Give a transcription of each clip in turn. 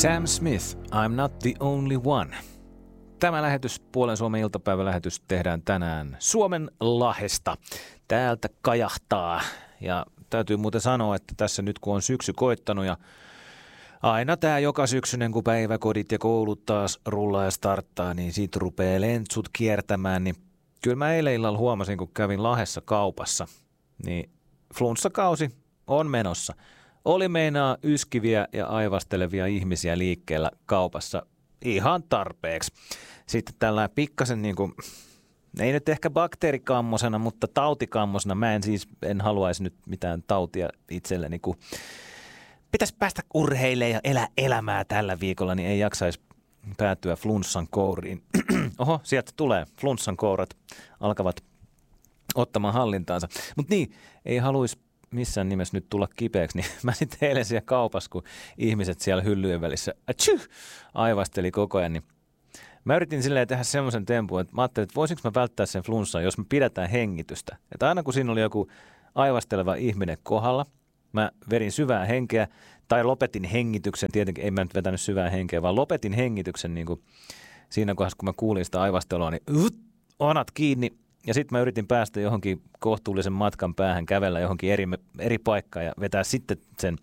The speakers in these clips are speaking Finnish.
Sam Smith, I'm not the only one. Tämä lähetys, Puolen Suomen iltapäivälähetys, tehdään tänään Suomenlahdesta. Täältä kajahtaa. Ja täytyy muuten sanoa, että tässä nyt kun on syksy koittanut ja aina tämä joka syksyinen, kun päiväkodit ja koulut taas rullaa ja starttaa, niin siitä rupeaa lentsut kiertämään. Niin kyllä mä eilen illalla huomasin, kun kävin Lahdessa kaupassa, niin flunssakausi on menossa. Oli meinaa yskiviä ja aivastelevia ihmisiä liikkeellä kaupassa ihan tarpeeksi. Sitten tällainen pikkasen niin kuin, ei nyt ehkä bakteerikammosena, mutta tautikammosena. Mä en haluaisi nyt mitään tautia itselleni, kun pitäisi päästä urheilemaan ja elää elämää tällä viikolla, niin ei jaksaisi päätyä flunssan kouriin. Oho, sieltä tulee. Flunssan kourat alkavat ottamaan hallintaansa. Mutta niin, ei haluaisi missään nimessä nyt tulla kipeäksi, niin mä sitten eilen siellä kaupassa, kun ihmiset siellä hyllyjen välissä aivasteli koko ajan, niin mä yritin silleen tehdä semmoisen tempun, että mä ajattelin, että voisinko mä välttää sen flunssan, jos me pidetään hengitystä. Että aina kun siinä oli joku aivasteleva ihminen kohdalla, mä verin syvää henkeä, tai lopetin hengityksen, tietenkin ei mä nyt vetänyt syvää henkeä, vaan lopetin hengityksen niin kuin siinä kohdassa, kun mä kuulin sitä aivastelua, niin onat kiinni. Ja sitten mä yritin päästä johonkin kohtuullisen matkan päähän, kävellä johonkin eri paikkaan ja vetää sitten sen,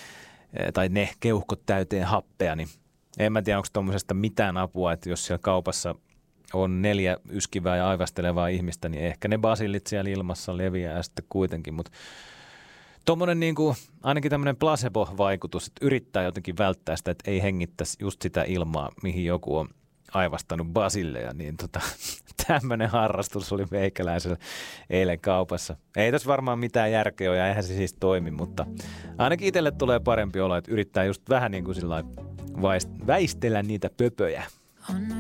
tai ne keuhkot täyteen happea, niin en mä tiedä, onko tuommoisesta mitään apua, että jos siellä kaupassa on 4 yskivää ja aivastelevaa ihmistä, niin ehkä ne basillit siellä ilmassa leviää sitten kuitenkin, mutta tuommoinen niin kuin, ainakin tämmöinen placebo-vaikutus, että yrittää jotenkin välttää sitä, että ei hengittäisi just sitä ilmaa, mihin joku on aivastanut basilleja, niin tämmöinen harrastus oli meikäläisellä eilen kaupassa. Ei tässä varmaan mitään järkeä ole ja eihän se siis toimi, mutta ainakin itselle tulee parempi olo, että yrittää just vähän niin kuin sillä väistellä niitä pöpöjä.